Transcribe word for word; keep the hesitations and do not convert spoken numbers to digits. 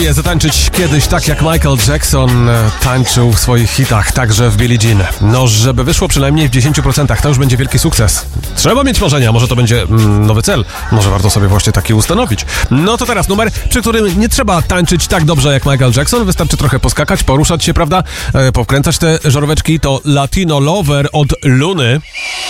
Zatańczyć kiedyś tak jak Michael Jackson tańczył w swoich hitach, także w Billie Jean. No, żeby wyszło przynajmniej w dziesięć procent, to już będzie wielki sukces. Trzeba mieć marzenia, może to będzie mm, nowy cel. Może warto sobie właśnie taki ustanowić. No to teraz numer, przy którym nie trzeba tańczyć tak dobrze jak Michael Jackson. Wystarczy trochę poskakać, poruszać się, prawda? E, powkręcać te żaróweczki. To Latino Lover od Luny.